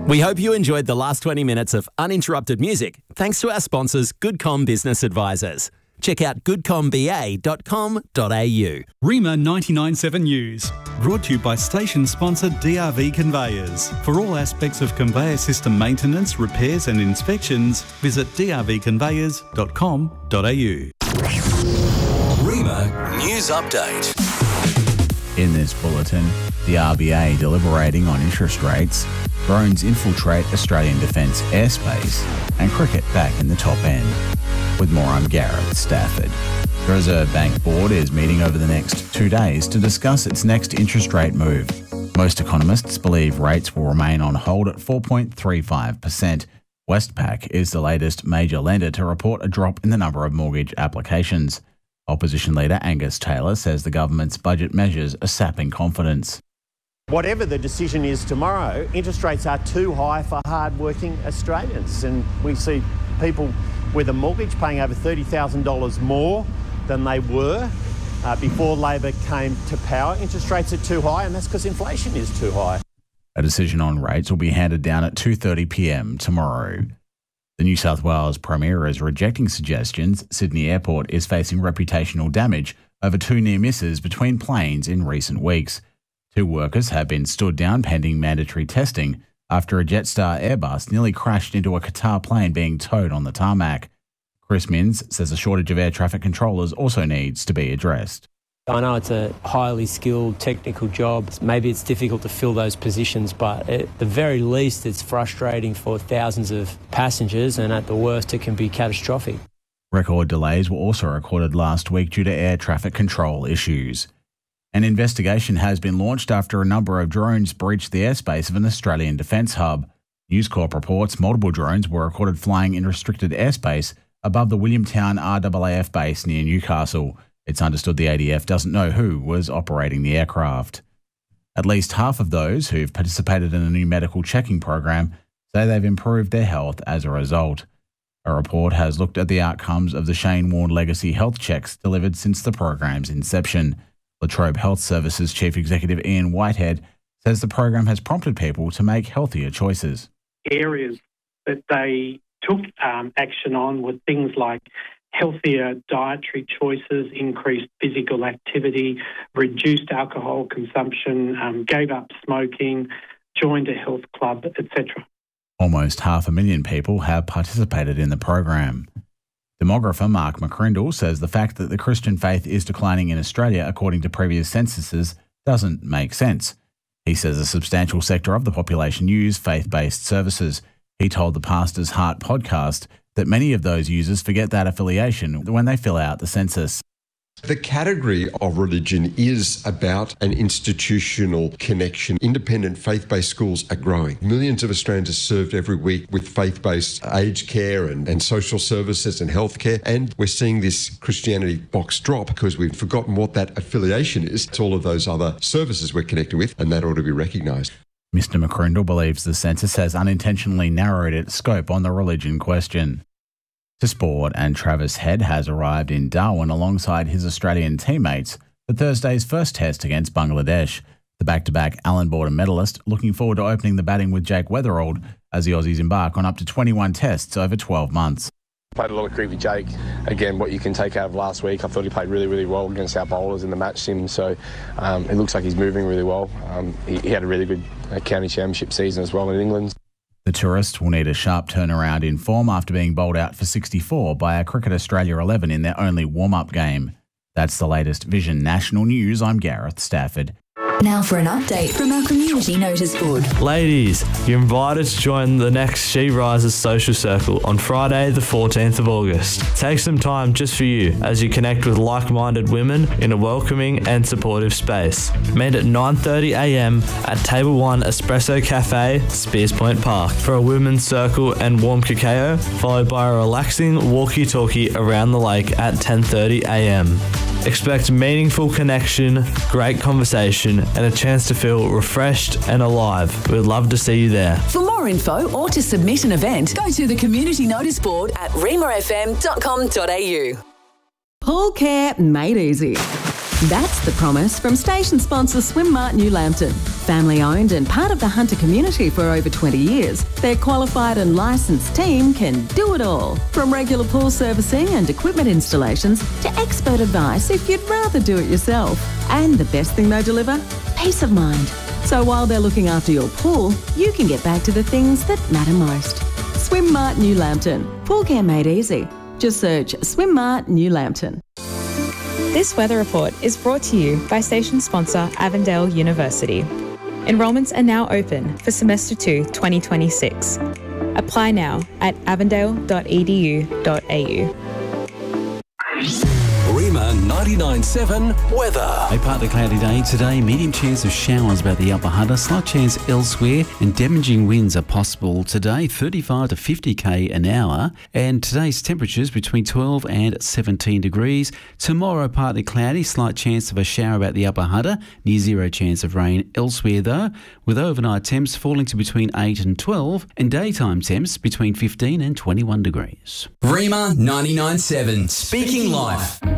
We hope you enjoyed the last 20 minutes of uninterrupted music thanks to our sponsors, GoodCom Business Advisors. Check out goodcomba.com.au. Rima 99.7 News, brought to you by station sponsor DRV Conveyors. For all aspects of conveyor system maintenance, repairs and inspections, visit drvconveyors.com.au. Rima News Update. In this bulletin, the RBA deliberating on interest rates, drones infiltrate Australian defence airspace, and cricket back in the top end. With more, I'm Gareth Stafford. The Reserve Bank Board is meeting over the next 2 days to discuss its next interest rate move. Most economists believe rates will remain on hold at 4.35%. Westpac is the latest major lender to report a drop in the number of mortgage applications. Opposition leader Angus Taylor says the government's budget measures are sapping confidence. Whatever the decision is tomorrow, interest rates are too high for hard-working Australians. And we see people with a mortgage paying over $30,000 more than they were before Labor came to power. Interest rates are too high, and that's because inflation is too high. A decision on rates will be handed down at 2:30 p.m. tomorrow. The New South Wales Premier is rejecting suggestions Sydney Airport is facing reputational damage over 2 near misses between planes in recent weeks. 2 workers have been stood down pending mandatory testing after a Jetstar Airbus nearly crashed into a Qatar plane being towed on the tarmac. Chris Minns says a shortage of air traffic controllers also needs to be addressed. I know it's a highly skilled technical job. Maybe it's difficult to fill those positions, but at the very least it's frustrating for thousands of passengers, and at the worst it can be catastrophic. Record delays were also recorded last week due to air traffic control issues. An investigation has been launched after a number of drones breached the airspace of an Australian defence hub. News Corp reports multiple drones were recorded flying in restricted airspace above the Williamtown RAAF base near Newcastle. It's understood the ADF doesn't know who was operating the aircraft. At least half of those who've participated in a new medical checking program say they've improved their health as a result. A report has looked at the outcomes of the Shane Warne Legacy Health Checks delivered since the program's inception. Latrobe Health Services Chief Executive Ian Whitehead says the program has prompted people to make healthier choices. Areas that they took action on were things like healthier dietary choices, increased physical activity, reduced alcohol consumption, gave up smoking, joined a health club, etc. Almost 500,000 people have participated in the program. Demographer Mark McCrindle says the fact that the Christian faith is declining in Australia according to previous censuses doesn't make sense. He says a substantial sector of the population use faith-based services. He told the Pastor's Heart podcast that many of those users forget that affiliation when they fill out the census. The category of religion is about an institutional connection. Independent faith-based schools are growing. Millions of Australians are served every week with faith-based aged care and social services and healthcare. And we're seeing this Christianity box drop because we've forgotten what that affiliation is. It's all of those other services we're connected with, and that ought to be recognised. Mr McCrindle believes the census has unintentionally narrowed its scope on the religion question. To sport, and Travis Head has arrived in Darwin alongside his Australian teammates for Thursday's first test against Bangladesh. The back-to-back Allan Border medalist looking forward to opening the batting with Jake Weatherald as the Aussies embark on up to 21 tests over 12 months. Played a lot of cricket with Jake. Again, what you can take out of last week, I thought he played really, really well against our bowlers in the match sim, so it looks like he's moving really well. He had a really good county championship season as well in England. The tourist will need a sharp turnaround in form after being bowled out for 64 by a Cricket Australia 11 in their only warm-up game. That's the latest Vision National News. I'm Gareth Stafford. Now for an update from our community notice board. Ladies, you're invited to join the next She Rises social circle on Friday the 14th of August. Take some time just for you as you connect with like-minded women in a welcoming and supportive space. Meet at 9:30am at Table 1 Espresso Cafe, Spears Point Park, for a women's circle and warm cacao, followed by a relaxing walkie-talkie around the lake at 10:30am. Expect meaningful connection, great conversation, and a chance to feel refreshed and alive. We'd love to see you there. For more info or to submit an event, go to the community notice board at rimafm.com.au. Pool care made easy. That's the promise from station sponsor Swim Mart New Lambton. Family owned and part of the hunter community for over 20 years, their qualified and licensed team can do it all. From regular pool servicing and equipment installations to expert advice if you'd rather do it yourself. And the best thing they deliver? Peace of mind. So while they're looking after your pool, you can get back to the things that matter most. SwimMart New Lambton. Pool care made easy. Just search SwimMart New Lambton. This weather report is brought to you by station sponsor Avondale University. Enrolments are now open for Semester 2 2026. Apply now at avondale.edu.au. Rima 99.7 weather. A partly cloudy day today, medium chance of showers about the Upper Hunter, slight chance elsewhere, and damaging winds are possible today, 35 to 50 k an hour. And today's temperatures between 12 and 17 degrees. Tomorrow, partly cloudy, slight chance of a shower about the Upper Hunter, near zero chance of rain elsewhere though, with overnight temps falling to between 8 and 12, and daytime temps between 15 and 21 degrees. Rima 99.7, Speaking Life.